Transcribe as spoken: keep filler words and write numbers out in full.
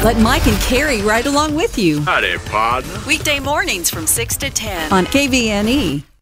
Let Mike and Carrie ride along with you Howdy, partner. weekday mornings from six to ten on K V N E.